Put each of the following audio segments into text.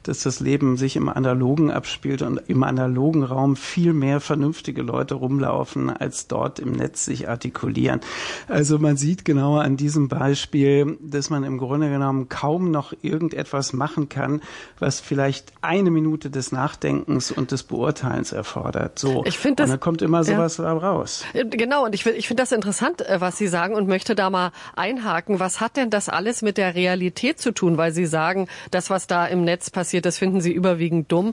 dass das Leben sich im Analogen abspielt und im analogen Raum viel mehr vernünftige Leute rumlaufen, als dort im Netz sich artikulieren. Also man sieht genau an diesem Beispiel, dass man im Grunde genommen kaum noch irgendetwas machen kann, was vielleicht eine Minute des Nachdenkens und des Beurteilens erfordert. So. Ich finde das, und dann kommt immer sowas raus. Genau, und ich finde das interessant, was Sie sagen, und möchte da mal einhaken. Was hat denn das alles mit der Realität zu tun? Weil Sie sagen, das, was da im Netz passiert, das finden Sie überwiegend dumm.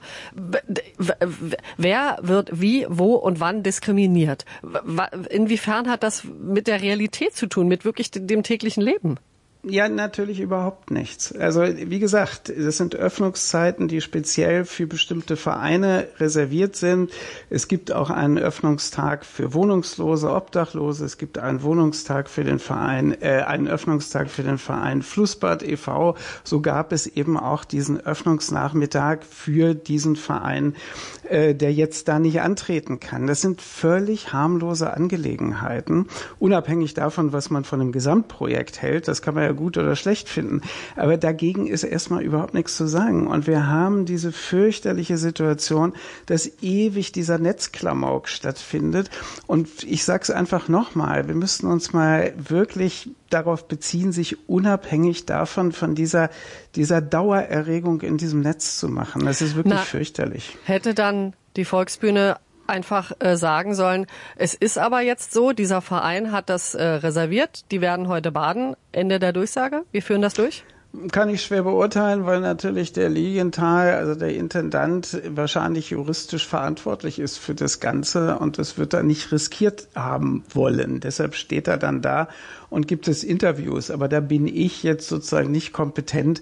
Wer wird wie, wo und wann diskriminiert? Inwiefern hat das mit der Realität zu tun, mit wirklich dem täglichen Leben? Ja, natürlich überhaupt nichts. Also wie gesagt, das sind Öffnungszeiten, die speziell für bestimmte Vereine reserviert sind. Es gibt auch einen Öffnungstag für Wohnungslose, Obdachlose. Es gibt einen Wohnungstag für den Verein, einen Öffnungstag für den Verein Flussbad e.V. So gab es eben auch diesen Öffnungsnachmittag für diesen Verein, der jetzt da nicht antreten kann. Das sind völlig harmlose Angelegenheiten, unabhängig davon, was man von dem Gesamtprojekt hält. Das kann man ja gut oder schlecht finden. Aber dagegen ist erstmal überhaupt nichts zu sagen. Und wir haben diese fürchterliche Situation, dass ewig dieser Netzklamauk stattfindet. Und ich sage es einfach nochmal, wir müssten uns mal wirklich darauf beziehen, sich unabhängig davon von dieser Dauererregung in diesem Netz zu machen. Das ist wirklich fürchterlich. Hätte dann die Volksbühne einfach sagen sollen, es ist aber jetzt so, dieser Verein hat das reserviert, die werden heute baden, Ende der Durchsage. Wir führen das durch? Kann ich schwer beurteilen, weil natürlich der Lilienthal, also der Intendant, wahrscheinlich juristisch verantwortlich ist für das Ganze und das wird er nicht riskiert haben wollen. Deshalb steht er dann da und gibt es Interviews. Aber da bin ich jetzt sozusagen nicht kompetent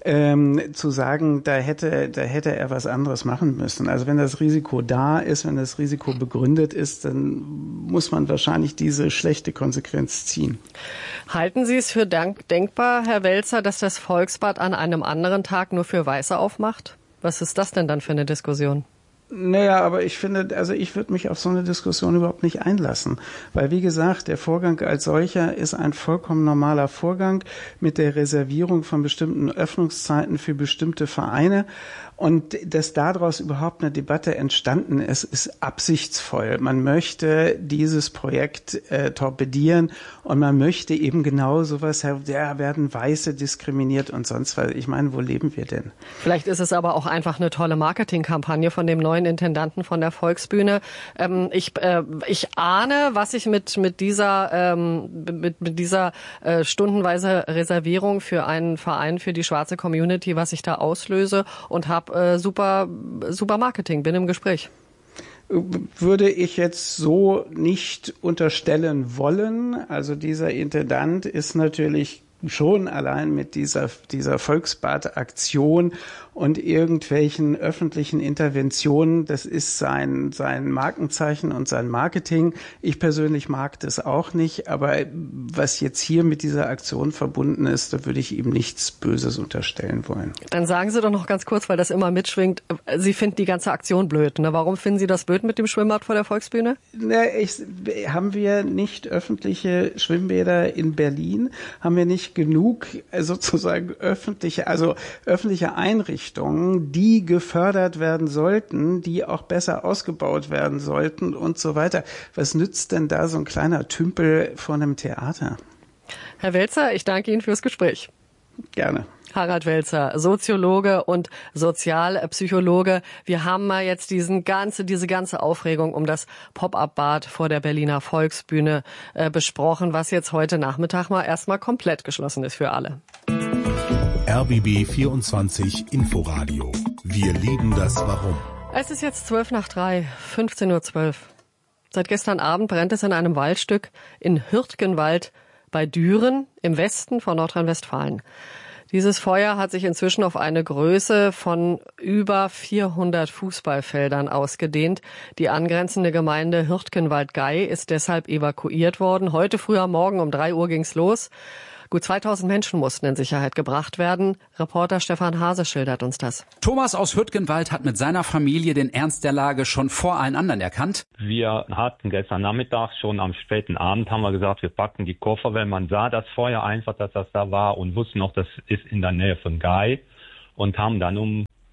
zu sagen, da hätte er was anderes machen müssen. Also wenn das Risiko da ist, wenn das Risiko begründet ist, dann muss man wahrscheinlich diese schlechte Konsequenz ziehen. Halten Sie es für denkbar, Herr Welzer, dass das Volksbad an einem anderen Tag nur für Weiße aufmacht? Was ist das denn dann für eine Diskussion? Naja, aber ich finde, also ich würde mich auf so eine Diskussion überhaupt nicht einlassen. Weil, wie gesagt, der Vorgang als solcher ist ein vollkommen normaler Vorgang mit der Reservierung von bestimmten Öffnungszeiten für bestimmte Vereine. Und dass daraus überhaupt eine Debatte entstanden ist, ist absichtsvoll. Man möchte dieses Projekt torpedieren und man möchte eben genau sowas, ja, werden Weiße diskriminiert und sonst was. Ich meine, wo leben wir denn? Vielleicht ist es aber auch einfach eine tolle Marketingkampagne von dem neuen Intendanten von der Volksbühne. Ich ahne, was ich mit dieser stundenweise Reservierung für einen Verein für die schwarze Community, was ich da auslöse, und habe super Marketing, bin im Gespräch. Würde ich jetzt so nicht unterstellen wollen. Also dieser Intendant ist natürlich schon allein mit dieser Volksbad-Aktion und irgendwelchen öffentlichen Interventionen, das ist sein Markenzeichen und sein Marketing. Ich persönlich mag das auch nicht, aber was jetzt hier mit dieser Aktion verbunden ist, da würde ich ihm nichts Böses unterstellen wollen. Dann sagen Sie doch noch ganz kurz, weil das immer mitschwingt, Sie finden die ganze Aktion blöd. Ne? Warum finden Sie das blöd mit dem Schwimmbad vor der Volksbühne? Haben wir nicht öffentliche Schwimmbäder in Berlin? Haben wir nicht genug sozusagen öffentliche Einrichtungen, die gefördert werden sollten, die auch besser ausgebaut werden sollten und so weiter? Was nützt denn da so ein kleiner Tümpel vor einem Theater? Herr Welzer, ich danke Ihnen fürs Gespräch. Gerne. Harald Welzer, Soziologe und Sozialpsychologe. Wir haben mal jetzt diese ganze Aufregung um das Pop-up-Bad vor der Berliner Volksbühne besprochen, was jetzt heute Nachmittag mal erstmal komplett geschlossen ist für alle. RBB 24 Inforadio. Wir lieben das Warum. Es ist jetzt 3:12, 15:12 Uhr. Seit gestern Abend brennt es in einem Waldstück in Hürtgenwald bei Düren im Westen von Nordrhein-Westfalen. Dieses Feuer hat sich inzwischen auf eine Größe von über 400 Fußballfeldern ausgedehnt. Die angrenzende Gemeinde Hürtgenwald-Gey ist deshalb evakuiert worden. Heute früh am Morgen um 3 Uhr ging's los. Gut 2000 Menschen mussten in Sicherheit gebracht werden. Reporter Stefan Hase schildert uns das. Thomas aus Hürtgenwald hat mit seiner Familie den Ernst der Lage schon vor allen anderen erkannt. Wir hatten gestern Nachmittag, schon am späten Abend, haben wir gesagt, wir packen die Koffer, weil man sah das Feuer einfach, dass das da war und wussten auch, das ist in der Nähe von Gey und haben dann um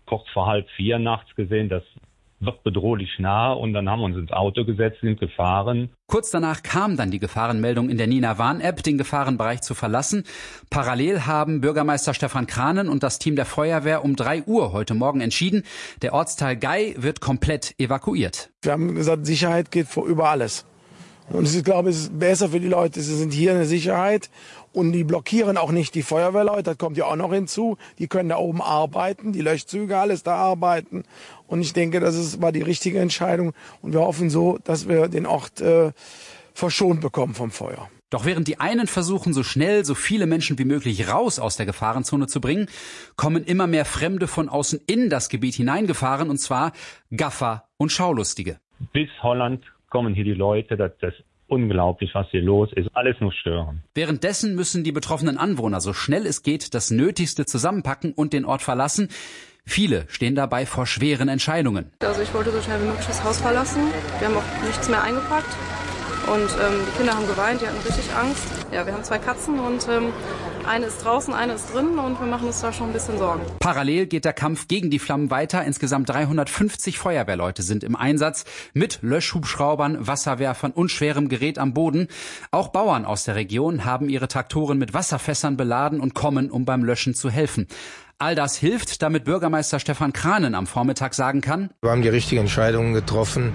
kurz vor 3:30 nachts gesehen, das wird bedrohlich nah, und dann haben wir uns ins Auto gesetzt, sind gefahren. Kurz danach kam dann die Gefahrenmeldung in der Nina Warn-App, den Gefahrenbereich zu verlassen. Parallel haben Bürgermeister Stefan Kranen und das Team der Feuerwehr um 3 Uhr heute Morgen entschieden, der Ortsteil Gei wird komplett evakuiert. Wir haben gesagt, Sicherheit geht über alles. Und ich glaube, es ist besser für die Leute, sie sind hier in der Sicherheit und die blockieren auch nicht die Feuerwehrleute, das kommt ja auch noch hinzu. Die können da oben arbeiten, die Löschzüge, alles da arbeiten. Und ich denke, war die richtige Entscheidung und wir hoffen so, dass wir den Ort verschont bekommen vom Feuer. Doch während die einen versuchen, so schnell so viele Menschen wie möglich raus aus der Gefahrenzone zu bringen, kommen immer mehr Fremde von außen in das Gebiet hineingefahren, und zwar Gaffer und Schaulustige. Bis Holland kommen hier die Leute, das ist unglaublich, was hier los ist. Alles nur stören. Währenddessen müssen die betroffenen Anwohner so schnell es geht das Nötigste zusammenpacken und den Ort verlassen. Viele stehen dabei vor schweren Entscheidungen. Also ich wollte so schnell wie möglich das Haus verlassen. Wir haben auch nichts mehr eingepackt. Und die Kinder haben geweint, die hatten richtig Angst. Ja, wir haben 2 Katzen und eine ist draußen, eine ist drin und wir machen uns da schon ein bisschen Sorgen. Parallel geht der Kampf gegen die Flammen weiter. Insgesamt 350 Feuerwehrleute sind im Einsatz mit Löschhubschraubern, Wasserwerfern und schwerem Gerät am Boden. Auch Bauern aus der Region haben ihre Traktoren mit Wasserfässern beladen und kommen, um beim Löschen zu helfen. All das hilft, damit Bürgermeister Stefan Kranen am Vormittag sagen kann: Wir haben die richtigen Entscheidungen getroffen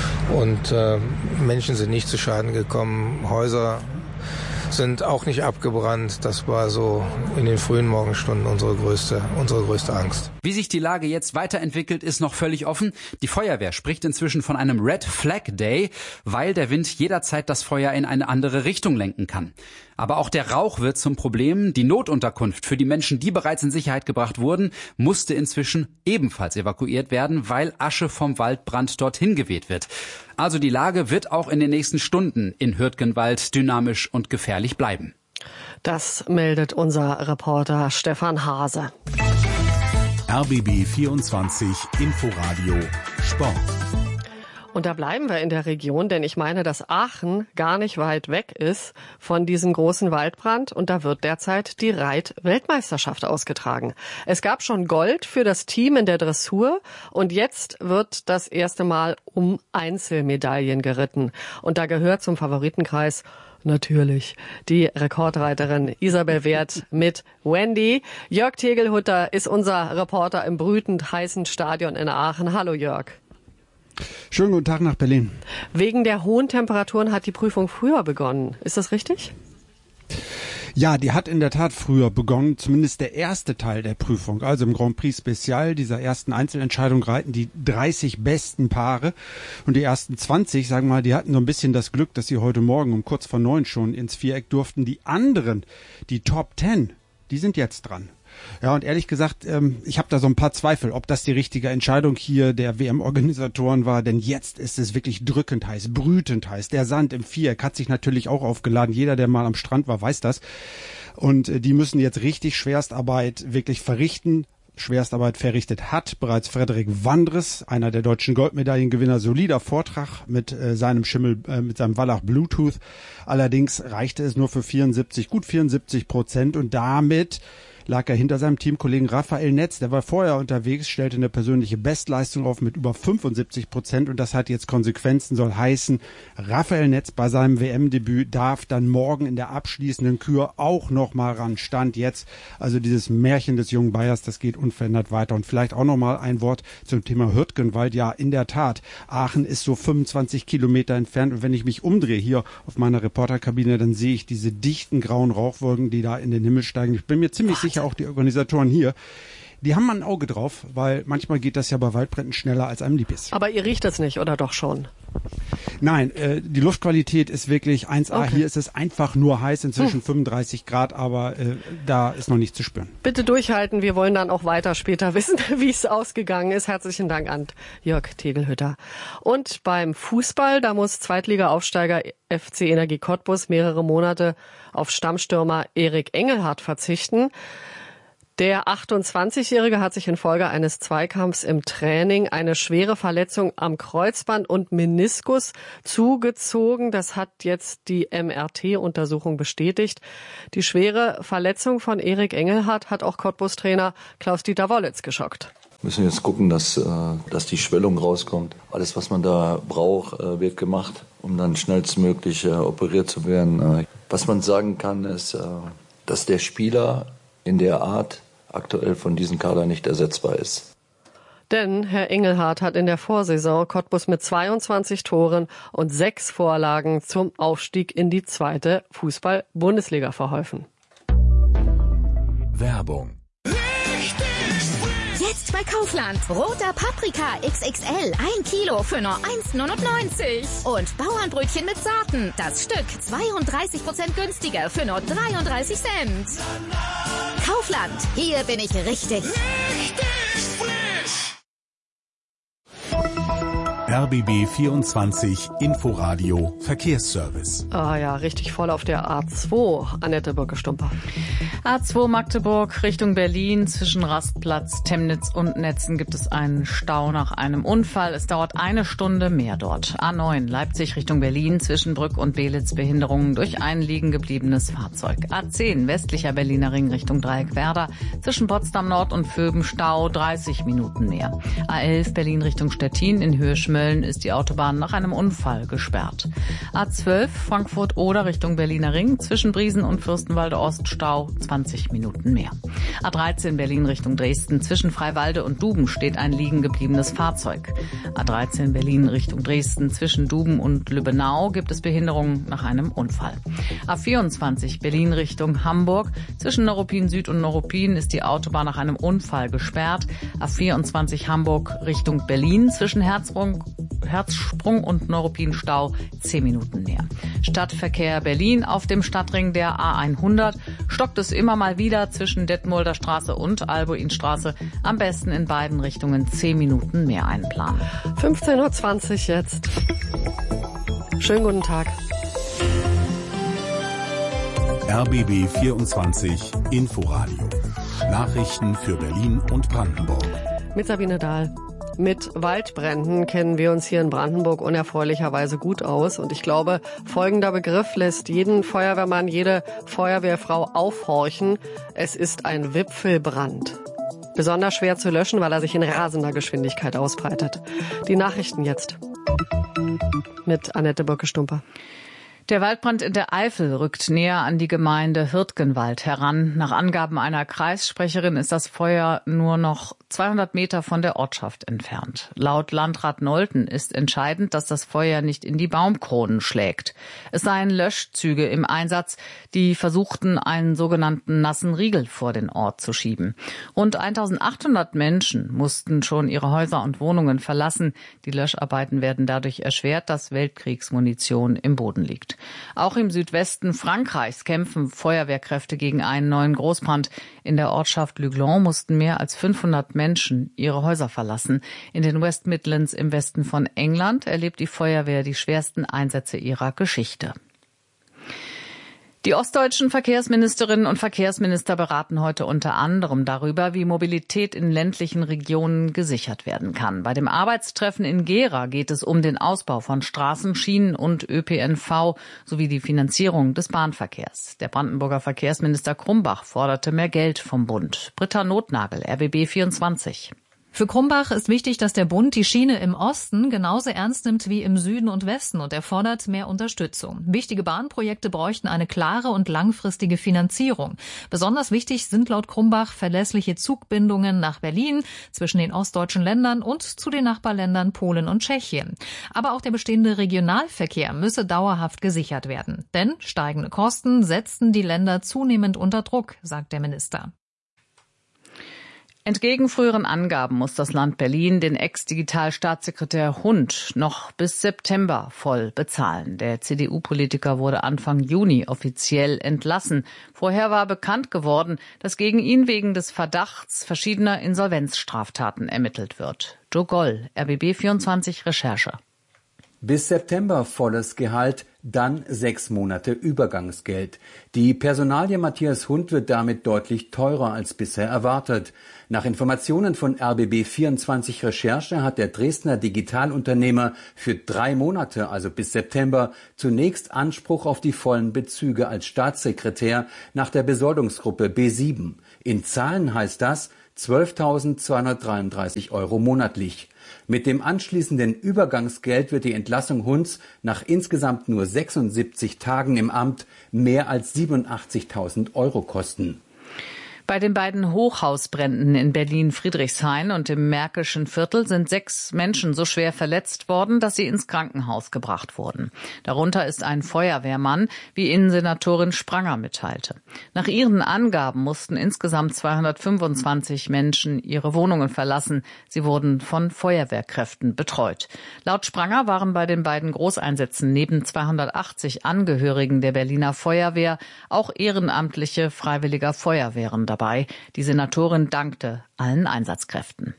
und Menschen sind nicht zu Schaden gekommen. Häuser sind auch nicht abgebrannt. Das war so in den frühen Morgenstunden unsere größte Angst. Wie sich die Lage jetzt weiterentwickelt, ist noch völlig offen. Die Feuerwehr spricht inzwischen von einem Red Flag Day, weil der Wind jederzeit das Feuer in eine andere Richtung lenken kann. Aber auch der Rauch wird zum Problem. Die Notunterkunft für die Menschen, die bereits in Sicherheit gebracht wurden, musste inzwischen ebenfalls evakuiert werden, weil Asche vom Waldbrand dorthin geweht wird. Also die Lage wird auch in den nächsten Stunden in Hürtgenwald dynamisch und gefährlich bleiben. Das meldet unser Reporter Stefan Hase. RBB 24 Inforadio Sport. Und da bleiben wir in der Region, denn ich meine, dass Aachen gar nicht weit weg ist von diesem großen Waldbrand und da wird derzeit die Reit-Weltmeisterschaft ausgetragen. Es gab schon Gold für das Team in der Dressur und jetzt wird das erste Mal um Einzelmedaillen geritten. Und da gehört zum Favoritenkreis natürlich die Rekordreiterin Isabel Wert mit Wendy. Jörg Tegelhutter ist unser Reporter im brütend heißen Stadion in Aachen. Hallo Jörg. Schönen guten Tag nach Berlin. Wegen der hohen Temperaturen hat die Prüfung früher begonnen. Ist das richtig? Ja, die hat in der Tat früher begonnen, zumindest der erste Teil der Prüfung. Also im Grand Prix Special, dieser ersten Einzelentscheidung, reiten die 30 besten Paare. Und die ersten 20, sagen wir mal, die hatten so ein bisschen das Glück, dass sie heute Morgen um kurz vor 9 schon ins Viereck durften. Die anderen, die Top 10, die sind jetzt dran. Ja, und ehrlich gesagt, ich habe da so ein paar Zweifel, ob das die richtige Entscheidung hier der WM-Organisatoren war, denn jetzt ist es wirklich drückend heiß, brütend heiß. Der Sand im Viereck hat sich natürlich auch aufgeladen. Jeder, der mal am Strand war, weiß das. Und die müssen jetzt richtig Schwerstarbeit wirklich verrichten. Schwerstarbeit verrichtet hat bereits Frederik Wandres, einer der deutschen Goldmedaillengewinner. Solider Vortrag mit seinem Schimmel, mit seinem Wallach Bluetooth. Allerdings reichte es nur für gut 74%, und damit lag er hinter seinem Teamkollegen Raphael Netz. Der war vorher unterwegs, stellte eine persönliche Bestleistung auf mit über 75%, und das hat jetzt Konsequenzen, soll heißen, Raphael Netz bei seinem WM-Debüt darf dann morgen in der abschließenden Kür auch nochmal ran. Stand jetzt, also dieses Märchen des jungen Bayers, das geht unverändert weiter. Und vielleicht auch nochmal ein Wort zum Thema Hürtgenwald. Ja, in der Tat, Aachen ist so 25 Kilometer entfernt, und wenn ich mich umdrehe hier auf meiner Reporterkabine, dann sehe ich diese dichten grauen Rauchwolken, die da in den Himmel steigen. Ich bin mir ziemlich sicher, auch die Organisatoren hier, die haben mal ein Auge drauf, weil manchmal geht das ja bei Waldbränden schneller, als einem lieb ist. Aber ihr riecht es nicht, oder doch schon? Nein, die Luftqualität ist wirklich 1A. Okay. Hier ist es einfach nur heiß, inzwischen 35 Grad, aber da ist noch nichts zu spüren. Bitte durchhalten, wir wollen dann auch weiter später wissen, wie es ausgegangen ist. Herzlichen Dank an Jörg Tegelhütter. Und beim Fußball, da muss Zweitliga-Aufsteiger FC Energie Cottbus mehrere Monate auf Stammstürmer Erik Engelhardt verzichten. Der 28-Jährige hat sich infolge eines Zweikampfs im Training eine schwere Verletzung am Kreuzband und Meniskus zugezogen. Das hat jetzt die MRT-Untersuchung bestätigt. Die schwere Verletzung von Erik Engelhardt hat auch Cottbus-Trainer Klaus-Dieter Wollitz geschockt. Müssen wir jetzt gucken, dass die Schwellung rauskommt. Alles, was man da braucht, wird gemacht, um dann schnellstmöglich operiert zu werden. Was man sagen kann, ist, dass der Spieler in der Art aktuell von diesem Kader nicht ersetzbar ist. Denn Herr Engelhardt hat in der Vorsaison Cottbus mit 22 Toren und 6 Vorlagen zum Aufstieg in die 2. Fußball-Bundesliga verholfen. Werbung. Jetzt bei Kaufland. Roter Paprika XXL. 1 Kilo für nur 1,99. Und Bauernbrötchen mit Sorten. Das Stück 32% günstiger für nur 33 Cent. Kaufland. Hier bin ich richtig. RBB 24 Inforadio Verkehrsservice. Ah ja, richtig voll auf der A2. Annette Birke-Stumper. A2 Magdeburg Richtung Berlin. Zwischen Rastplatz, Temnitz und Netzen gibt es einen Stau nach einem Unfall. Es dauert 1 Stunde mehr dort. A9 Leipzig Richtung Berlin. Zwischen Brück und Belitz Behinderungen durch ein liegen gebliebenes Fahrzeug. A10 westlicher Berliner Ring Richtung Dreieckwerder. Zwischen Potsdam Nord und Vöben Stau 30 Minuten mehr. A11 Berlin Richtung Stettin in Höhe Schmölln ist die Autobahn nach einem Unfall gesperrt. A12 Frankfurt-Oder Richtung Berliner Ring. Zwischen Briesen und Fürstenwalde Ost Stau 20 Minuten mehr. A13 Berlin Richtung Dresden. Zwischen Freiwalde und Duben steht ein liegen gebliebenes Fahrzeug. A13 Berlin Richtung Dresden. Zwischen Duben und Lübbenau gibt es Behinderungen nach einem Unfall. A24 Berlin Richtung Hamburg. Zwischen Neuruppin Süd und Neuruppin ist die Autobahn nach einem Unfall gesperrt. A24 Hamburg Richtung Berlin. Zwischen Herzsprung und Neuruppin Stau 10 Minuten mehr. Stadtverkehr Berlin auf dem Stadtring der A100 stockt es immer mal wieder zwischen Detmolder Straße und Albuinstraße. Am besten in beiden Richtungen 10 Minuten mehr einplanen. 15:20 Uhr jetzt. Schönen guten Tag. RBB 24 Inforadio. Nachrichten für Berlin und Brandenburg. Mit Sabine Dahl. Mit Waldbränden kennen wir uns hier in Brandenburg unerfreulicherweise gut aus. Und ich glaube, folgender Begriff lässt jeden Feuerwehrmann, jede Feuerwehrfrau aufhorchen. Es ist ein Wipfelbrand. Besonders schwer zu löschen, weil er sich in rasender Geschwindigkeit ausbreitet. Die Nachrichten jetzt. Mit Annette Birke-Stumper. Der Waldbrand in der Eifel rückt näher an die Gemeinde Hürtgenwald heran. Nach Angaben einer Kreissprecherin ist das Feuer nur noch 200 Meter von der Ortschaft entfernt. Laut Landrat Nolten ist entscheidend, dass das Feuer nicht in die Baumkronen schlägt. Es seien Löschzüge im Einsatz, die versuchten, einen sogenannten nassen Riegel vor den Ort zu schieben. Rund 1800 Menschen mussten schon ihre Häuser und Wohnungen verlassen. Die Löscharbeiten werden dadurch erschwert, dass Weltkriegsmunition im Boden liegt. Auch im Südwesten Frankreichs kämpfen Feuerwehrkräfte gegen einen neuen Großbrand. In der Ortschaft Luglon mussten mehr als 500 Menschen ihre Häuser verlassen. In den West Midlands im Westen von England erlebt die Feuerwehr die schwersten Einsätze ihrer Geschichte. Die ostdeutschen Verkehrsministerinnen und Verkehrsminister beraten heute unter anderem darüber, wie Mobilität in ländlichen Regionen gesichert werden kann. Bei dem Arbeitstreffen in Gera geht es um den Ausbau von Straßen, Schienen und ÖPNV sowie die Finanzierung des Bahnverkehrs. Der Brandenburger Verkehrsminister Krumbach forderte mehr Geld vom Bund. Britta Notnagel, RBB 24. Für Krumbach ist wichtig, dass der Bund die Schiene im Osten genauso ernst nimmt wie im Süden und Westen und er fordert mehr Unterstützung. Wichtige Bahnprojekte bräuchten eine klare und langfristige Finanzierung. Besonders wichtig sind laut Krumbach verlässliche Zugbindungen nach Berlin, zwischen den ostdeutschen Ländern und zu den Nachbarländern Polen und Tschechien. Aber auch der bestehende Regionalverkehr müsse dauerhaft gesichert werden. Denn steigende Kosten setzten die Länder zunehmend unter Druck, sagt der Minister. Entgegen früheren Angaben muss das Land Berlin den Ex-Digitalstaatssekretär Hund noch bis September voll bezahlen. Der CDU-Politiker wurde Anfang Juni offiziell entlassen. Vorher war bekannt geworden, dass gegen ihn wegen des Verdachts verschiedener Insolvenzstraftaten ermittelt wird. Joe Goll, RBB 24 Recherche. Bis September volles Gehalt, dann 6 Monate Übergangsgeld. Die Personalie Matthias Hund wird damit deutlich teurer als bisher erwartet. Nach Informationen von RBB 24 Recherche hat der Dresdner Digitalunternehmer für 3 Monate, also bis September, zunächst Anspruch auf die vollen Bezüge als Staatssekretär nach der Besoldungsgruppe B7. In Zahlen heißt das 12.233 € monatlich. Mit dem anschließenden Übergangsgeld wird die Entlassung Hunds nach insgesamt nur 76 Tagen im Amt mehr als 87.000 € kosten. Bei den beiden Hochhausbränden in Berlin-Friedrichshain und im Märkischen Viertel sind 6 Menschen so schwer verletzt worden, dass sie ins Krankenhaus gebracht wurden. Darunter ist ein Feuerwehrmann, wie Innensenatorin Spranger mitteilte. Nach ihren Angaben mussten insgesamt 225 Menschen ihre Wohnungen verlassen. Sie wurden von Feuerwehrkräften betreut. Laut Spranger waren bei den beiden Großeinsätzen neben 280 Angehörigen der Berliner Feuerwehr auch ehrenamtliche Freiwilliger Feuerwehren dabei. Die Senatorin dankte allen Einsatzkräften.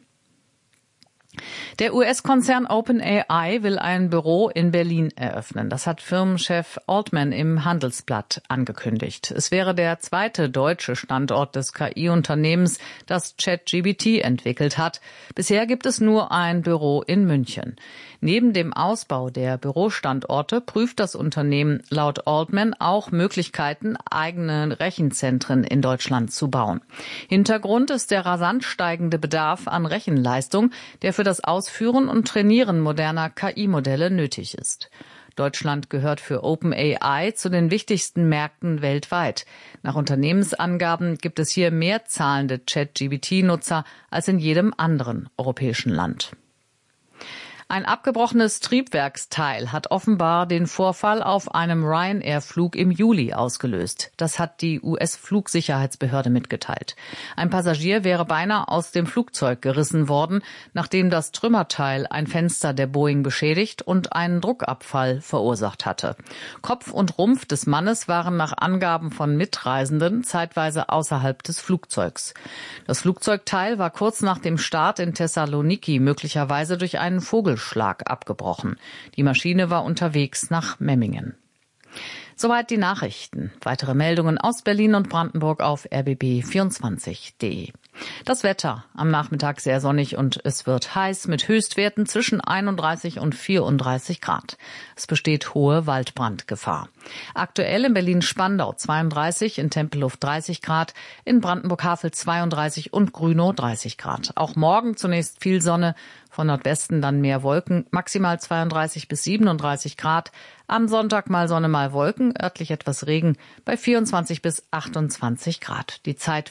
Der US-Konzern OpenAI will ein Büro in Berlin eröffnen. Das hat Firmenchef Altman im Handelsblatt angekündigt. Es wäre der zweite deutsche Standort des KI-Unternehmens, das ChatGPT entwickelt hat. Bisher gibt es nur ein Büro in München. Neben dem Ausbau der Bürostandorte prüft das Unternehmen laut Altman auch Möglichkeiten, eigene Rechenzentren in Deutschland zu bauen. Hintergrund ist der rasant steigende Bedarf an Rechenleistung, der für das Ausführen und Trainieren moderner KI-Modelle nötig ist. Deutschland gehört für OpenAI zu den wichtigsten Märkten weltweit. Nach Unternehmensangaben gibt es hier mehr zahlende ChatGPT-Nutzer als in jedem anderen europäischen Land. Ein abgebrochenes Triebwerksteil hat offenbar den Vorfall auf einem Ryanair-Flug im Juli ausgelöst. Das hat die US-Flugsicherheitsbehörde mitgeteilt. Ein Passagier wäre beinahe aus dem Flugzeug gerissen worden, nachdem das Trümmerteil ein Fenster der Boeing beschädigt und einen Druckabfall verursacht hatte. Kopf und Rumpf des Mannes waren nach Angaben von Mitreisenden zeitweise außerhalb des Flugzeugs. Das Flugzeugteil war kurz nach dem Start in Thessaloniki möglicherweise durch einen Vogelschlag abgebrochen. Die Maschine war unterwegs nach Memmingen. Soweit die Nachrichten. Weitere Meldungen aus Berlin und Brandenburg auf rbb24.de. Das Wetter am Nachmittag sehr sonnig und es wird heiß mit Höchstwerten zwischen 31 und 34 Grad. Es besteht hohe Waldbrandgefahr. Aktuell in Berlin-Spandau 32, in Tempelhof 30 Grad, in Brandenburg-Havel 32 und Grünow 30 Grad. Auch morgen zunächst viel Sonne, von Nordwesten dann mehr Wolken, maximal 32 bis 37 Grad. Am Sonntag mal Sonne, mal Wolken, örtlich etwas Regen bei 24 bis 28 Grad. Die Zeit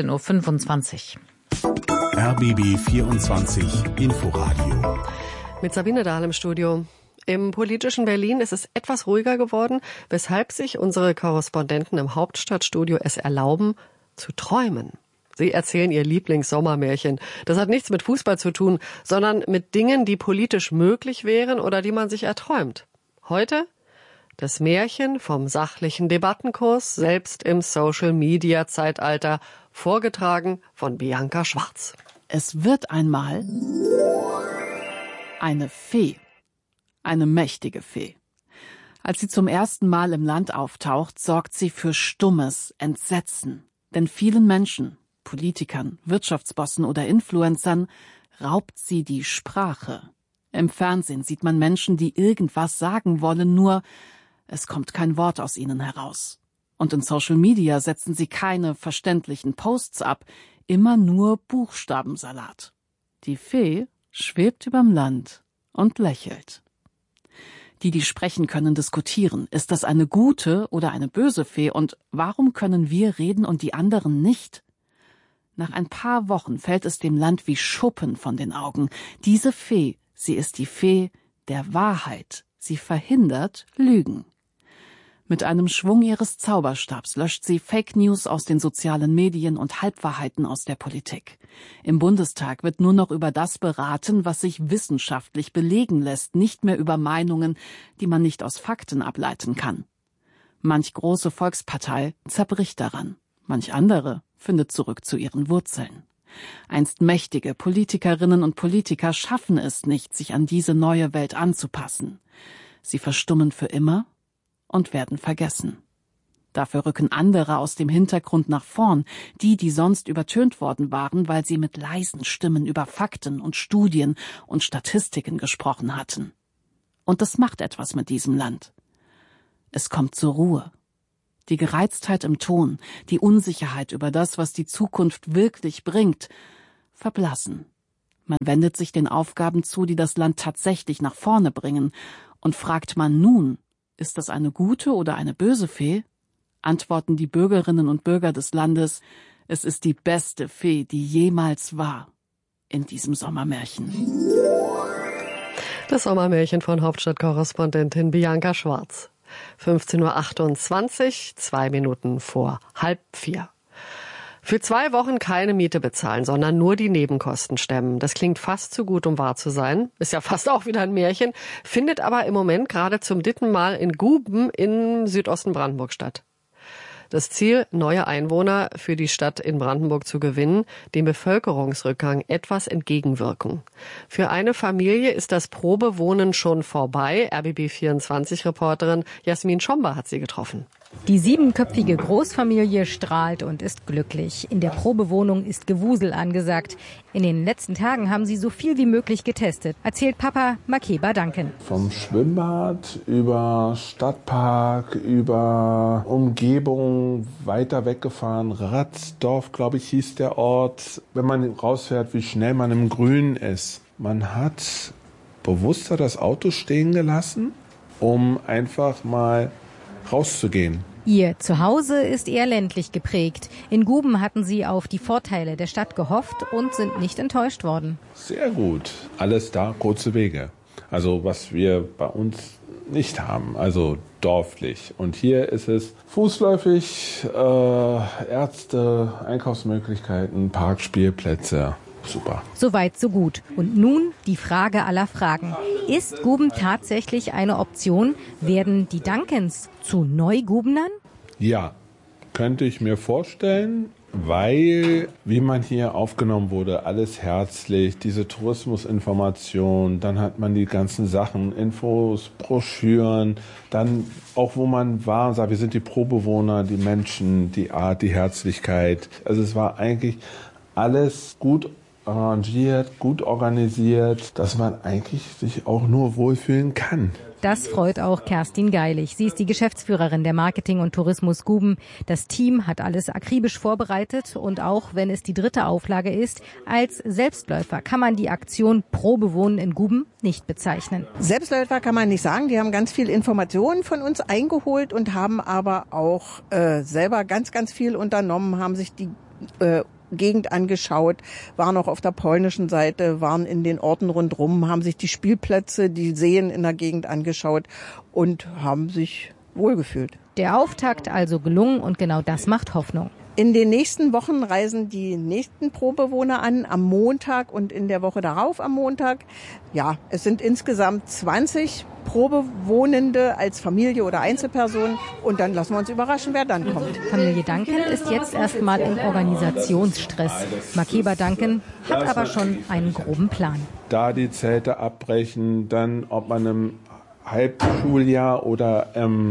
15:25 Uhr. RBB 24 Inforadio. Mit Sabine Dahl im Studio. Im politischen Berlin ist es etwas ruhiger geworden, weshalb sich unsere Korrespondenten im Hauptstadtstudio es erlauben, zu träumen. Sie erzählen ihr Lieblingssommermärchen. Das hat nichts mit Fußball zu tun, sondern mit Dingen, die politisch möglich wären oder die man sich erträumt. Heute das Märchen vom sachlichen Debattenkurs, selbst im Social-Media-Zeitalter, vorgetragen von Bianca Schwarz. Es wird einmal eine Fee, eine mächtige Fee. Als sie zum ersten Mal im Land auftaucht, sorgt sie für stummes Entsetzen. Denn vielen Menschen, Politikern, Wirtschaftsbossen oder Influencern, raubt sie die Sprache. Im Fernsehen sieht man Menschen, die irgendwas sagen wollen, nur es kommt kein Wort aus ihnen heraus. Und in Social Media setzen sie keine verständlichen Posts ab, immer nur Buchstabensalat. Die Fee schwebt überm Land und lächelt. Die sprechen können, diskutieren. Ist das eine gute oder eine böse Fee? Und warum können wir reden und die anderen nicht? Nach ein paar Wochen fällt es dem Land wie Schuppen von den Augen. Diese Fee, sie ist die Fee der Wahrheit. Sie verhindert Lügen. Mit einem Schwung ihres Zauberstabs löscht sie Fake News aus den sozialen Medien und Halbwahrheiten aus der Politik. Im Bundestag wird nur noch über das beraten, was sich wissenschaftlich belegen lässt, nicht mehr über Meinungen, die man nicht aus Fakten ableiten kann. Manch große Volkspartei zerbricht daran, manch andere findet zurück zu ihren Wurzeln. Einst mächtige Politikerinnen und Politiker schaffen es nicht, sich an diese neue Welt anzupassen. Sie verstummen für immer und werden vergessen. Dafür rücken andere aus dem Hintergrund nach vorn, die sonst übertönt worden waren, weil sie mit leisen Stimmen über Fakten und Studien und Statistiken gesprochen hatten. Und das macht etwas mit diesem Land. Es kommt zur Ruhe. Die Gereiztheit im Ton, die Unsicherheit über das, was die Zukunft wirklich bringt, verblassen. Man wendet sich den Aufgaben zu, die das Land tatsächlich nach vorne bringen. Und fragt man nun, ist das eine gute oder eine böse Fee? Antworten die Bürgerinnen und Bürger des Landes, es ist die beste Fee, die jemals war in diesem Sommermärchen. Das Sommermärchen von Hauptstadtkorrespondentin Bianca Schwarz. 15.28 Uhr, 2 Minuten vor 3:30. Für 2 Wochen keine Miete bezahlen, sondern nur die Nebenkosten stemmen. Das klingt fast zu gut, um wahr zu sein. Ist ja fast auch wieder ein Märchen, findet aber im Moment gerade zum 3. Mal in Guben im Südosten Brandenburg statt. Das Ziel, neue Einwohner für die Stadt in Brandenburg zu gewinnen, dem Bevölkerungsrückgang etwas entgegenwirken. Für eine Familie ist das Probewohnen schon vorbei. RBB24-Reporterin Jasmin Schomba hat sie getroffen. Die 7-köpfige Großfamilie strahlt und ist glücklich. In der Probewohnung ist Gewusel angesagt. In den letzten Tagen haben sie so viel wie möglich getestet, erzählt Papa Makeba Duncan. Vom Schwimmbad über Stadtpark, über Umgebung, weiter weggefahren. Ratzdorf, glaube ich, hieß der Ort. Wenn man rausfährt, wie schnell man im Grün ist. Man hat bewusster das Auto stehen gelassen, um einfach mal rauszugehen. Ihr Zuhause ist eher ländlich geprägt. In Guben hatten sie auf die Vorteile der Stadt gehofft und sind nicht enttäuscht worden. Sehr gut. Alles da, kurze Wege. Also was wir bei uns nicht haben, also dorflich. Und hier ist es fußläufig, Ärzte, Einkaufsmöglichkeiten, Parkspielplätze. Super. Soweit, so gut. Und nun die Frage aller Fragen. Ist Guben tatsächlich eine Option? Werden die Duncans zu Neugubenern? Ja, könnte ich mir vorstellen, weil, wie man hier aufgenommen wurde, alles herzlich, diese Tourismusinformation, dann hat man die ganzen Sachen, Infos, Broschüren, dann auch wo man war, sagt, wir sind die Probewohner, die Menschen, die Art, die Herzlichkeit. Also es war eigentlich alles gut arrangiert, gut organisiert, dass man eigentlich sich auch nur wohlfühlen kann. Das freut auch Kerstin Geilig. Sie ist die Geschäftsführerin der Marketing und Tourismus Guben. Das Team hat alles akribisch vorbereitet und auch wenn es die 3. Auflage ist, als Selbstläufer kann man die Aktion Probewohnen in Guben nicht bezeichnen. Selbstläufer kann man nicht sagen. Die haben ganz viel Informationen von uns eingeholt und haben aber auch selber ganz, ganz viel unternommen, haben sich die Gegend angeschaut, waren auch auf der polnischen Seite, waren in den Orten rundherum, haben sich die Spielplätze, die Seen in der Gegend angeschaut und haben sich wohlgefühlt. Der Auftakt also gelungen und genau das macht Hoffnung. In den nächsten Wochen reisen die nächsten Probewohner an, am Montag und in der Woche darauf am Montag. Ja, es sind insgesamt 20 Probewohnende als Familie oder Einzelperson und dann lassen wir uns überraschen, wer dann kommt. Familie Duncan ist jetzt erstmal im Organisationsstress. Makeba Duncan hat aber schon einen groben Plan. Da die Zelte abbrechen, dann ob man im Halbschuljahr oder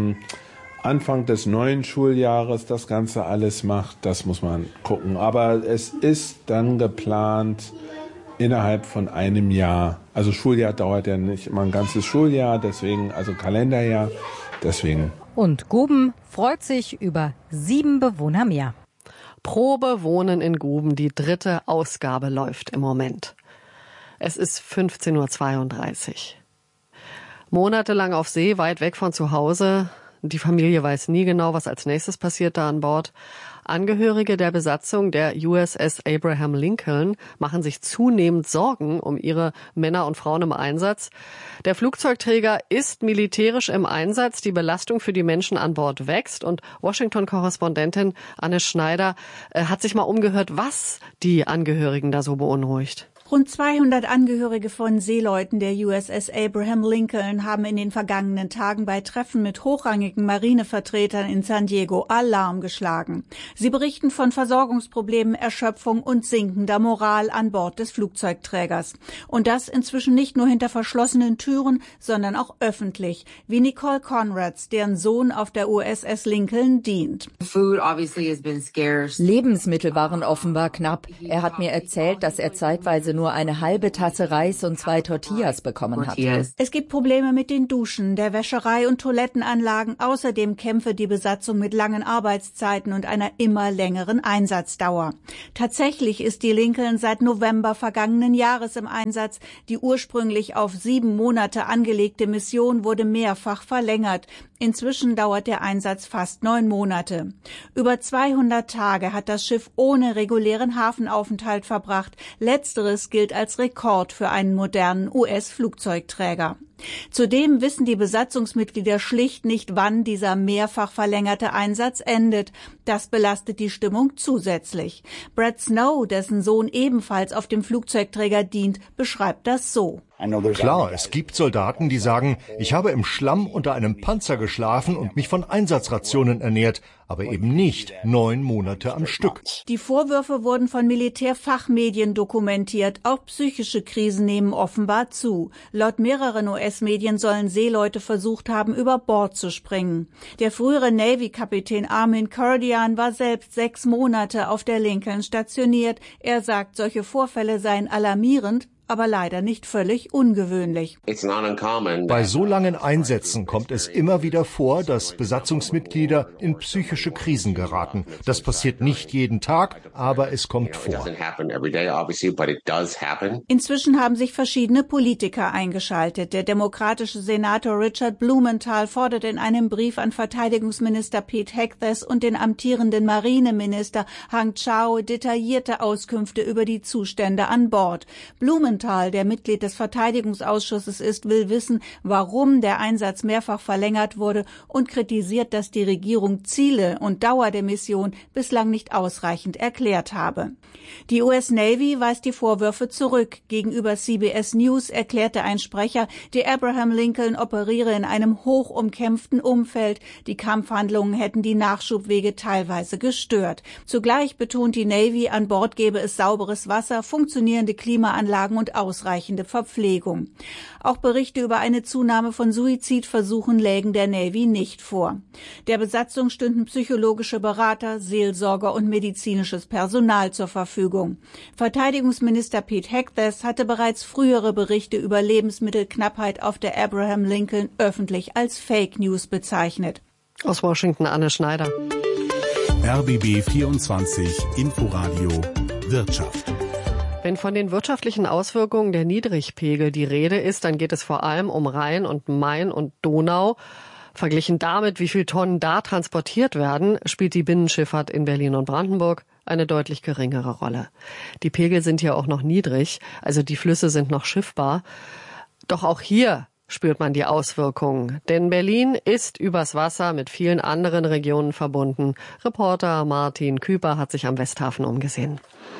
Anfang des neuen Schuljahres das Ganze alles macht, das muss man gucken. Aber es ist dann geplant innerhalb von einem Jahr. Also Schuljahr dauert ja nicht immer ein ganzes Schuljahr, deswegen, also Kalenderjahr, deswegen. Und Guben freut sich über 7 Bewohner mehr. Probewohnen in Guben, die 3. Ausgabe läuft im Moment. Es ist 15.32 Uhr. Monatelang auf See, weit weg von zu Hause. Die Familie weiß nie genau, was als nächstes passiert da an Bord. Angehörige der Besatzung der USS Abraham Lincoln machen sich zunehmend Sorgen um ihre Männer und Frauen im Einsatz. Der Flugzeugträger ist militärisch im Einsatz. Die Belastung für die Menschen an Bord wächst. Und Washington-Korrespondentin Anne Schneider hat sich mal umgehört, was die Angehörigen da so beunruhigt. Rund 200 Angehörige von Seeleuten der USS Abraham Lincoln haben in den vergangenen Tagen bei Treffen mit hochrangigen Marinevertretern in San Diego Alarm geschlagen. Sie berichten von Versorgungsproblemen, Erschöpfung und sinkender Moral an Bord des Flugzeugträgers. Und das inzwischen nicht nur hinter verschlossenen Türen, sondern auch öffentlich, wie Nicole Conrads, deren Sohn auf der USS Lincoln dient. Lebensmittel waren offenbar knapp. Er hat mir erzählt, dass er zeitweise nur eine halbe Tasse Reis und 2 Tortillas bekommen hat. Es gibt Probleme mit den Duschen, der Wäscherei und Toilettenanlagen. Außerdem kämpfe die Besatzung mit langen Arbeitszeiten und einer immer längeren Einsatzdauer. Tatsächlich ist die Lincoln seit November vergangenen Jahres im Einsatz. Die ursprünglich auf 7 Monate angelegte Mission wurde mehrfach verlängert. Inzwischen dauert der Einsatz fast 9 Monate. Über 200 Tage hat das Schiff ohne regulären Hafenaufenthalt verbracht. Letzteres gilt als Rekord für einen modernen US-Flugzeugträger. Zudem wissen die Besatzungsmitglieder schlicht nicht, wann dieser mehrfach verlängerte Einsatz endet. Das belastet die Stimmung zusätzlich. Brad Snow, dessen Sohn ebenfalls auf dem Flugzeugträger dient, beschreibt das so. Klar, es gibt Soldaten, die sagen, ich habe im Schlamm unter einem Panzer geschlafen und mich von Einsatzrationen ernährt, aber eben nicht 9 Monate am Stück. Die Vorwürfe wurden von Militärfachmedien dokumentiert. Auch psychische Krisen nehmen offenbar zu. Laut mehreren US-Medien sollen Seeleute versucht haben, über Bord zu springen. Der frühere Navy-Kapitän Armin Kurdian war selbst 6 Monate auf der Lincoln stationiert. Er sagt, solche Vorfälle seien alarmierend, aber leider nicht völlig ungewöhnlich. Bei so langen Einsätzen kommt es immer wieder vor, dass Besatzungsmitglieder in psychische Krisen geraten. Das passiert nicht jeden Tag, aber es kommt vor. Inzwischen haben sich verschiedene Politiker eingeschaltet. Der demokratische Senator Richard Blumenthal fordert in einem Brief an Verteidigungsminister Pete Hegseth und den amtierenden Marineminister Hang Chau detaillierte Auskünfte über die Zustände an Bord. Blumenthal, der Mitglied des Verteidigungsausschusses ist, will wissen, warum der Einsatz mehrfach verlängert wurde und kritisiert, dass die Regierung Ziele und Dauer der Mission bislang nicht ausreichend erklärt habe. Die US Navy weist die Vorwürfe zurück. Gegenüber CBS News erklärte ein Sprecher, die Abraham Lincoln operiere in einem hoch umkämpften Umfeld. Die Kampfhandlungen hätten die Nachschubwege teilweise gestört. Zugleich betont die Navy, an Bord gebe es sauberes Wasser, funktionierende Klimaanlagen und ausreichende Verpflegung. Auch Berichte über eine Zunahme von Suizidversuchen lägen der Navy nicht vor. Der Besatzung stünden psychologische Berater, Seelsorger und medizinisches Personal zur Verfügung. Verteidigungsminister Pete Hegseth hatte bereits frühere Berichte über Lebensmittelknappheit auf der Abraham Lincoln öffentlich als Fake News bezeichnet. Aus Washington Anne Schneider. RBB 24 Inforadio Wirtschaft. Wenn von den wirtschaftlichen Auswirkungen der Niedrigpegel die Rede ist, dann geht es vor allem um Rhein und Main und Donau. Verglichen damit, wie viel Tonnen da transportiert werden, spielt die Binnenschifffahrt in Berlin und Brandenburg eine deutlich geringere Rolle. Die Pegel sind ja auch noch niedrig, also die Flüsse sind noch schiffbar. Doch auch hier spürt man die Auswirkungen. Denn Berlin ist übers Wasser mit vielen anderen Regionen verbunden. Reporter Martin Küper hat sich am Westhafen umgesehen.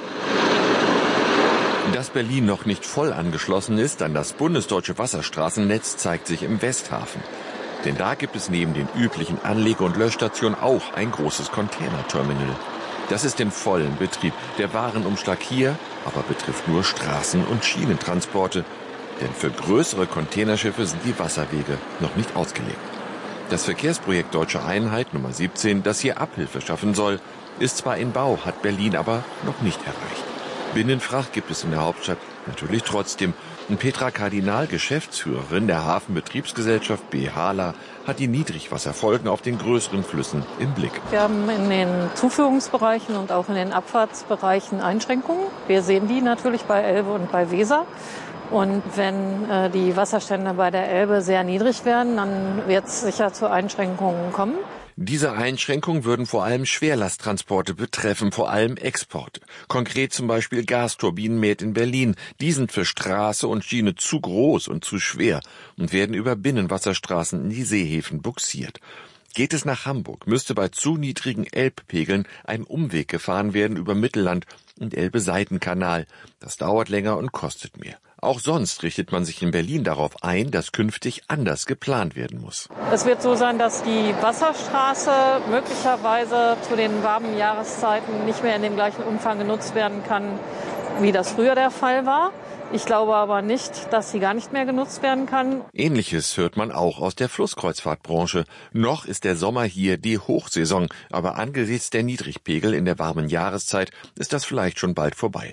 Dass Berlin noch nicht voll angeschlossen ist an das bundesdeutsche Wasserstraßennetz, zeigt sich im Westhafen. Denn da gibt es neben den üblichen Anlege- und Löschstationen auch ein großes Containerterminal. Das ist in vollem Betrieb. Der Warenumschlag hier aber betrifft nur Straßen- und Schienentransporte. Denn für größere Containerschiffe sind die Wasserwege noch nicht ausgelegt. Das Verkehrsprojekt Deutsche Einheit Nummer 17, das hier Abhilfe schaffen soll, ist zwar in Bau, hat Berlin aber noch nicht erreicht. Binnenfracht gibt es in der Hauptstadt natürlich trotzdem. Und Petra Kardinal, Geschäftsführerin der Hafenbetriebsgesellschaft BHLA, hat die Niedrigwasserfolgen auf den größeren Flüssen im Blick. Wir haben in den Zuführungsbereichen und auch in den Abfahrtsbereichen Einschränkungen. Wir sehen die natürlich bei Elbe und bei Weser. Und wenn die Wasserstände bei der Elbe sehr niedrig werden, dann wird es sicher zu Einschränkungen kommen. Diese Einschränkungen würden vor allem Schwerlasttransporte betreffen, vor allem Exporte. Konkret zum Beispiel Gasturbinenmäht in Berlin. Die sind für Straße und Schiene zu groß und zu schwer und werden über Binnenwasserstraßen in die Seehäfen bugsiert. Geht es nach Hamburg, müsste bei zu niedrigen Elbpegeln ein Umweg gefahren werden über Mittelland und Elbe-Seitenkanal. Das dauert länger und kostet mehr. Auch sonst richtet man sich in Berlin darauf ein, dass künftig anders geplant werden muss. Es wird so sein, dass die Wasserstraße möglicherweise zu den warmen Jahreszeiten nicht mehr in dem gleichen Umfang genutzt werden kann, wie das früher der Fall war. Ich glaube aber nicht, dass sie gar nicht mehr genutzt werden kann. Ähnliches hört man auch aus der Flusskreuzfahrtbranche. Noch ist der Sommer hier die Hochsaison, aber angesichts der Niedrigpegel in der warmen Jahreszeit ist das vielleicht schon bald vorbei.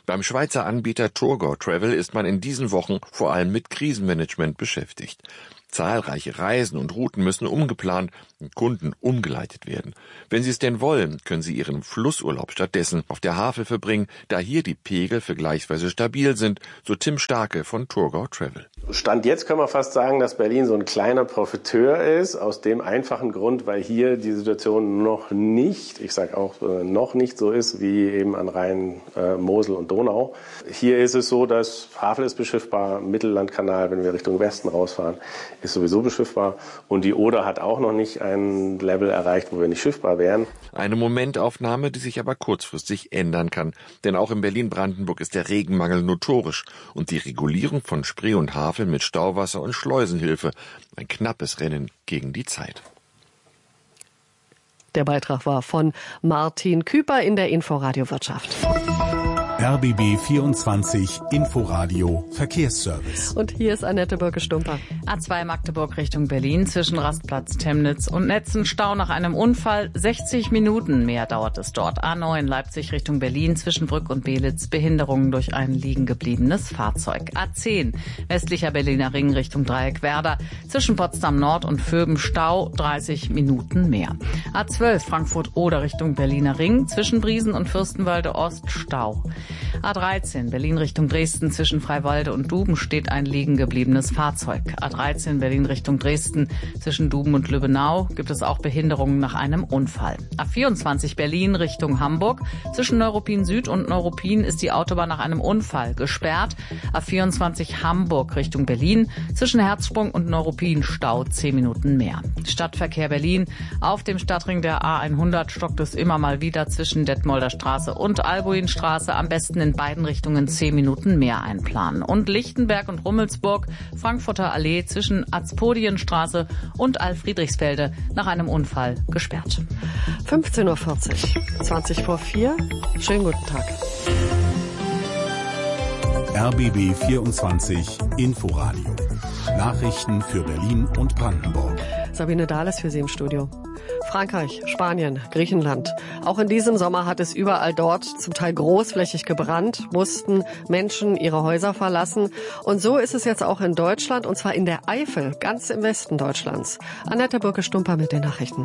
Beim Schweizer Anbieter Thurgau Travel ist man in diesen Wochen vor allem mit Krisenmanagement beschäftigt. Zahlreiche Reisen und Routen müssen umgeplant und Kunden umgeleitet werden. Wenn Sie es denn wollen, können Sie Ihren Flussurlaub stattdessen auf der Havel verbringen, da hier die Pegel vergleichsweise stabil sind, so Tim Starke von Thurgau Travel. Stand jetzt können wir fast sagen, dass Berlin so ein kleiner Profiteur ist, aus dem einfachen Grund, weil hier die Situation noch nicht, ich sage auch noch nicht so ist wie eben an Rhein, Mosel und Donau. Hier ist es so, dass Havel ist beschiffbar, Mittellandkanal, wenn wir Richtung Westen rausfahren, ist sowieso beschiffbar und die Oder hat auch noch nicht ein Level erreicht, wo wir nicht schiffbar wären. Eine Momentaufnahme, die sich aber kurzfristig ändern kann, denn auch in Berlin-Brandenburg ist der Regenmangel notorisch und die Regulierung von Spree und Havel mit Stauwasser und Schleusenhilfe ein knappes Rennen gegen die Zeit. Der Beitrag war von Martin Küper in der Inforadio Wirtschaft. RBB 24 Inforadio Verkehrsservice. Und hier ist Annette Birke-Stumper. A2 Magdeburg Richtung Berlin zwischen Rastplatz Temnitz und Netzen Stau nach einem Unfall. 60 Minuten mehr dauert es dort. A9 Leipzig Richtung Berlin zwischen Brück und Belitz. Behinderungen durch ein liegen gebliebenes Fahrzeug. A10 westlicher Berliner Ring Richtung Dreieck Werder zwischen Potsdam Nord und Vöben Stau. 30 Minuten mehr. A12 Frankfurt-Oder Richtung Berliner Ring zwischen Briesen und Fürstenwalde Ost Stau. A13 Berlin Richtung Dresden zwischen Freiwalde und Duben steht ein liegen gebliebenes Fahrzeug. A13 Berlin Richtung Dresden zwischen Duben und Lübbenau gibt es auch Behinderungen nach einem Unfall. A24 Berlin Richtung Hamburg zwischen Neuruppin Süd und Neuruppin ist die Autobahn nach einem Unfall gesperrt. A24 Hamburg Richtung Berlin zwischen Herzsprung und Neuruppin Stau 10 Minuten mehr. Stadtverkehr Berlin auf dem Stadtring der A100 stockt es immer mal wieder zwischen Detmolder Straße und Albuinstraße. Am besten in beiden Richtungen 10 Minuten mehr einplanen. Und Lichtenberg und Rummelsburg, Frankfurter Allee zwischen Azpodienstraße und Alfriedrichsfelde nach einem Unfall gesperrt. 15:40 Uhr, 20 vor 4. Schönen guten Tag. RBB 24 Inforadio. Nachrichten für Berlin und Brandenburg. Sabine Dahl ist für Sie im Studio. Frankreich, Spanien, Griechenland. Auch in diesem Sommer hat es überall dort zum Teil großflächig gebrannt, mussten Menschen ihre Häuser verlassen. Und so ist es jetzt auch in Deutschland, und zwar in der Eifel, ganz im Westen Deutschlands. Annette Birke-Stumper mit den Nachrichten.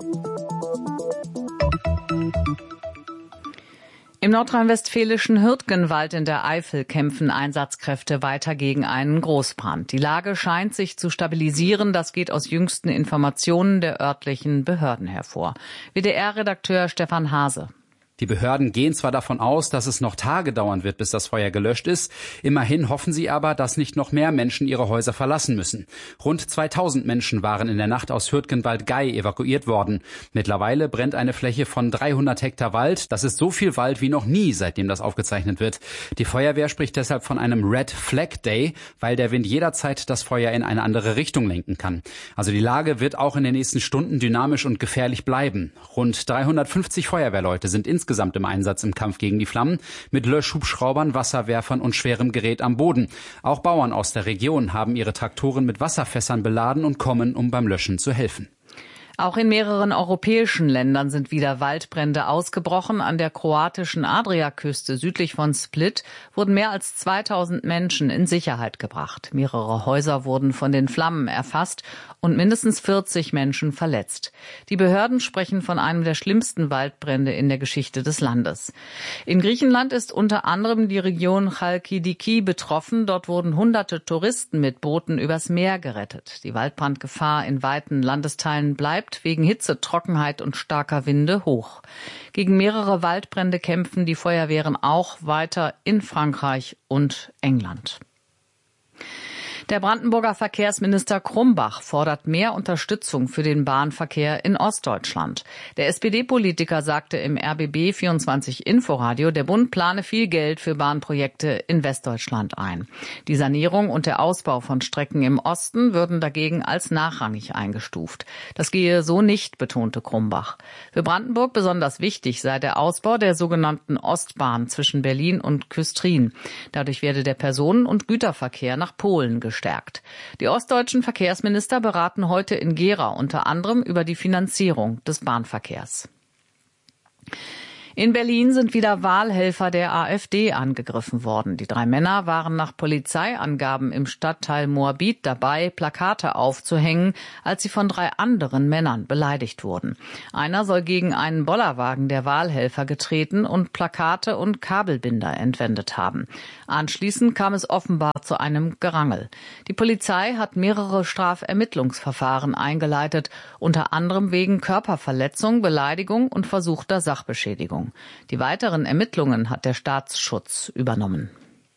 Im nordrhein-westfälischen Hürtgenwald in der Eifel kämpfen Einsatzkräfte weiter gegen einen Großbrand. Die Lage scheint sich zu stabilisieren. Das geht aus jüngsten Informationen der örtlichen Behörden hervor. WDR-Redakteur Stefan Hase. Die Behörden gehen zwar davon aus, dass es noch Tage dauern wird, bis das Feuer gelöscht ist. Immerhin hoffen sie aber, dass nicht noch mehr Menschen ihre Häuser verlassen müssen. Rund 2000 Menschen waren in der Nacht aus Hürtgenwald-Gey evakuiert worden. Mittlerweile brennt eine Fläche von 300 Hektar Wald. Das ist so viel Wald wie noch nie, seitdem das aufgezeichnet wird. Die Feuerwehr spricht deshalb von einem Red Flag Day, weil der Wind jederzeit das Feuer in eine andere Richtung lenken kann. Also die Lage wird auch in den nächsten Stunden dynamisch und gefährlich bleiben. Rund 350 Feuerwehrleute sind insgesamt im Einsatz im Kampf gegen die Flammen, mit Löschhubschraubern, Wasserwerfern und schwerem Gerät am Boden. Auch Bauern aus der Region haben ihre Traktoren mit Wasserfässern beladen und kommen, um beim Löschen zu helfen. Auch in mehreren europäischen Ländern sind wieder Waldbrände ausgebrochen. An der kroatischen Adriaküste südlich von Split wurden mehr als 2000 Menschen in Sicherheit gebracht. Mehrere Häuser wurden von den Flammen erfasst und mindestens 40 Menschen verletzt. Die Behörden sprechen von einem der schlimmsten Waldbrände in der Geschichte des Landes. In Griechenland ist unter anderem die Region Chalkidiki betroffen. Dort wurden hunderte Touristen mit Booten übers Meer gerettet. Die Waldbrandgefahr in weiten Landesteilen bleibt wegen Hitze, Trockenheit und starker Winde hoch. Gegen mehrere Waldbrände kämpfen die Feuerwehren auch weiter in Frankreich und England. Der Brandenburger Verkehrsminister Krumbach fordert mehr Unterstützung für den Bahnverkehr in Ostdeutschland. Der SPD-Politiker sagte im RBB 24 Inforadio, der Bund plane viel Geld für Bahnprojekte in Westdeutschland ein. Die Sanierung und der Ausbau von Strecken im Osten würden dagegen als nachrangig eingestuft. Das gehe so nicht, betonte Krumbach. Für Brandenburg besonders wichtig sei der Ausbau der sogenannten Ostbahn zwischen Berlin und Küstrin. Dadurch werde der Personen- und Güterverkehr nach Polen gestärkt. Die ostdeutschen Verkehrsminister beraten heute in Gera unter anderem über die Finanzierung des Bahnverkehrs. In Berlin sind wieder Wahlhelfer der AfD angegriffen worden. Die 3 Männer waren nach Polizeiangaben im Stadtteil Moabit dabei, Plakate aufzuhängen, als sie von 3 anderen Männern beleidigt wurden. Einer soll gegen einen Bollerwagen der Wahlhelfer getreten und Plakate und Kabelbinder entwendet haben. Anschließend kam es offenbar zu einem Gerangel. Die Polizei hat mehrere Strafermittlungsverfahren eingeleitet, unter anderem wegen Körperverletzung, Beleidigung und versuchter Sachbeschädigung. Die weiteren Ermittlungen hat der Staatsschutz übernommen.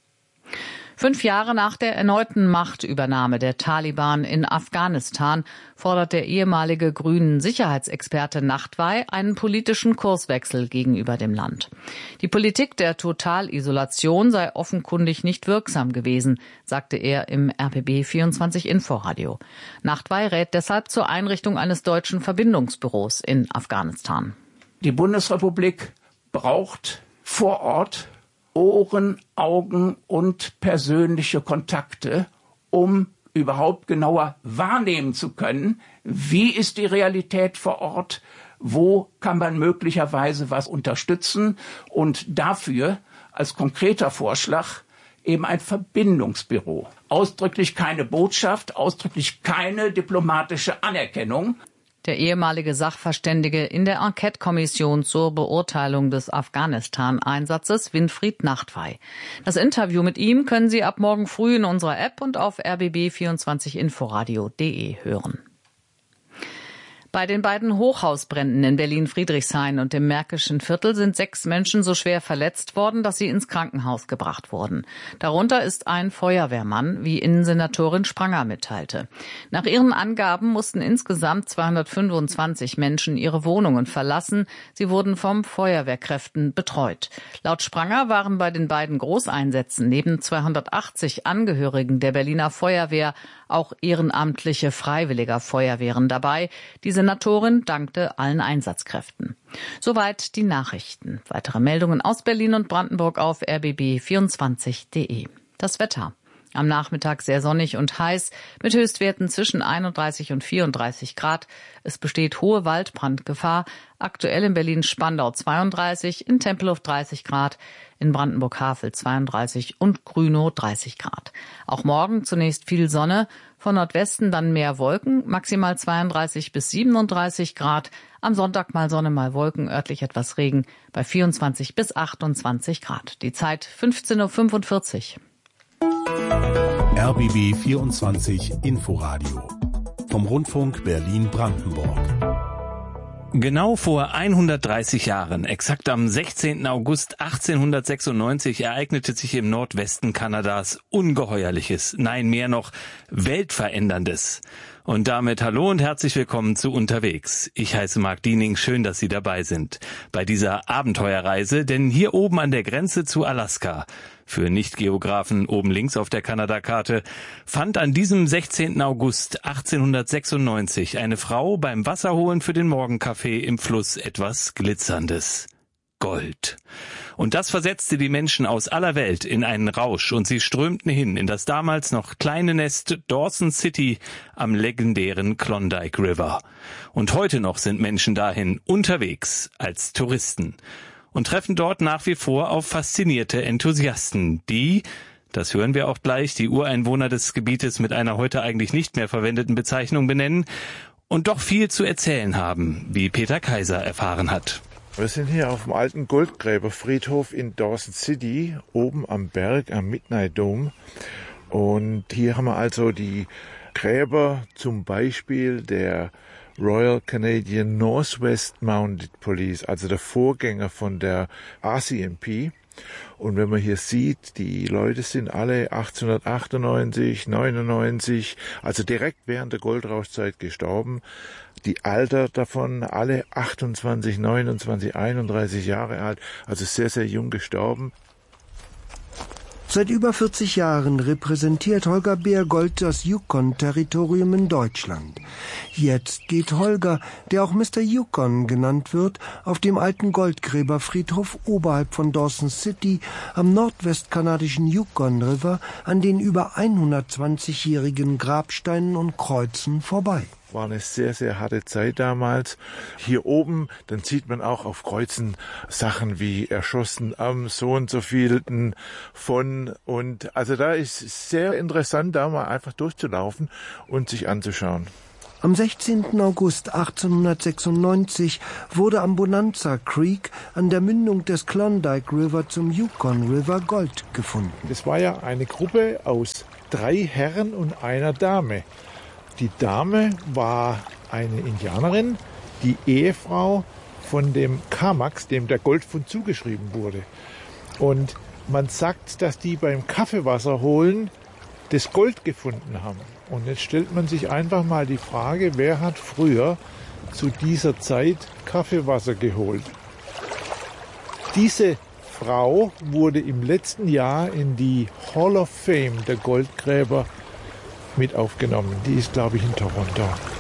5 Jahre nach der erneuten Machtübernahme der Taliban in Afghanistan fordert der ehemalige grünen Sicherheitsexperte Nachtwey einen politischen Kurswechsel gegenüber dem Land. Die Politik der Totalisolation sei offenkundig nicht wirksam gewesen, sagte er im RBB 24 Inforadio. Nachtwey rät deshalb zur Einrichtung eines deutschen Verbindungsbüros in Afghanistan. Die Bundesrepublik braucht vor Ort Ohren, Augen und persönliche Kontakte, um überhaupt genauer wahrnehmen zu können, wie ist die Realität vor Ort, wo kann man möglicherweise was unterstützen und dafür als konkreter Vorschlag eben ein Verbindungsbüro. Ausdrücklich keine Botschaft, ausdrücklich keine diplomatische Anerkennung. Der ehemalige Sachverständige in der Enquete-Kommission zur Beurteilung des Afghanistan-Einsatzes, Winfried Nachtwey. Das Interview mit ihm können Sie ab morgen früh in unserer App und auf rbb24inforadio.de hören. Bei den beiden Hochhausbränden in Berlin-Friedrichshain und dem Märkischen Viertel sind 6 Menschen so schwer verletzt worden, dass sie ins Krankenhaus gebracht wurden. Darunter ist ein Feuerwehrmann, wie Innensenatorin Spranger mitteilte. Nach ihren Angaben mussten insgesamt 225 Menschen ihre Wohnungen verlassen. Sie wurden von Feuerwehrkräften betreut. Laut Spranger waren bei den beiden Großeinsätzen neben 280 Angehörigen der Berliner Feuerwehr auch ehrenamtliche Freiwilliger Feuerwehren dabei. Die Senatorin dankte allen Einsatzkräften. Soweit die Nachrichten. Weitere Meldungen aus Berlin und Brandenburg auf rbb24.de. Das Wetter. Am Nachmittag sehr sonnig und heiß mit Höchstwerten zwischen 31 und 34 Grad. Es besteht hohe Waldbrandgefahr. Aktuell in Berlin-Spandau 32, in Tempelhof 30 Grad, in Brandenburg-Havel 32 und Grünow 30 Grad. Auch morgen zunächst viel Sonne, von Nordwesten dann mehr Wolken, maximal 32 bis 37 Grad. Am Sonntag mal Sonne, mal Wolken, örtlich etwas Regen bei 24 bis 28 Grad. Die Zeit 15:45 Uhr. RBB 24 Inforadio vom Rundfunk Berlin-Brandenburg. Genau vor 130 Jahren, exakt am 16. August 1896, ereignete sich im Nordwesten Kanadas Ungeheuerliches, nein mehr noch Weltveränderndes. Und damit hallo und herzlich willkommen zu Unterwegs. Ich heiße Marc Diening, schön, dass Sie dabei sind bei dieser Abenteuerreise, denn hier oben an der Grenze zu Alaska, für Nicht-Geografen oben links auf der Kanadakarte, fand an diesem 16. August 1896 eine Frau beim Wasserholen für den Morgenkaffee im Fluss etwas Glitzerndes. Gold. Und das versetzte die Menschen aus aller Welt in einen Rausch und sie strömten hin in das damals noch kleine Nest Dawson City am legendären Klondike River. Und heute noch sind Menschen dahin unterwegs als Touristen und treffen dort nach wie vor auf faszinierte Enthusiasten, die, das hören wir auch gleich, die Ureinwohner des Gebietes mit einer heute eigentlich nicht mehr verwendeten Bezeichnung benennen und doch viel zu erzählen haben, wie Peter Kaiser erfahren hat. Wir sind hier auf dem alten Goldgräberfriedhof in Dawson City, oben am Berg, am Midnight Dome. Und hier haben wir also die Gräber zum Beispiel der Royal Canadian Northwest Mounted Police, also der Vorgänger von der RCMP. Und wenn man hier sieht, die Leute sind alle 1898, 99, also direkt während der Goldrauschzeit gestorben. Die Alter davon alle 28, 29, 31 Jahre alt, also sehr, sehr jung gestorben. Seit über 40 Jahren repräsentiert Holger Beergold das Yukon-Territorium in Deutschland. Jetzt geht Holger, der auch Mr. Yukon genannt wird, auf dem alten Goldgräberfriedhof oberhalb von Dawson City am nordwestkanadischen Yukon River an den über 120-jährigen Grabsteinen und Kreuzen vorbei. War eine sehr, sehr harte Zeit damals. Hier oben, dann sieht man auch auf Kreuzen Sachen wie erschossen am so und so vielten von. Und also da ist sehr interessant, da mal einfach durchzulaufen und sich anzuschauen. Am 16. August 1896 wurde am Bonanza Creek an der Mündung des Klondike River zum Yukon River Gold gefunden. Das war ja eine Gruppe aus 3 Herren und einer Dame. Die Dame war eine Indianerin, die Ehefrau von dem Kamax, dem der Goldfund zugeschrieben wurde. Und man sagt, dass die beim Kaffeewasser holen das Gold gefunden haben. Und jetzt stellt man sich einfach mal die Frage, wer hat früher zu dieser Zeit Kaffeewasser geholt? Diese Frau wurde im letzten Jahr in die Hall of Fame der Goldgräber mit aufgenommen. Die ist, glaube ich, in Toronto.